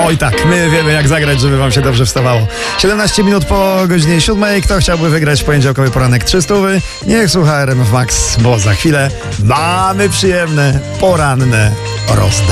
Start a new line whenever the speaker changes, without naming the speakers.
Oj tak, my wiemy jak zagrać, żeby wam się dobrze wstawało. 17 minut po godzinie 7. Kto chciałby wygrać w poniedziałkowy poranek 300? Niech słucha RMF Max, bo za chwilę mamy przyjemne poranne rozdanie.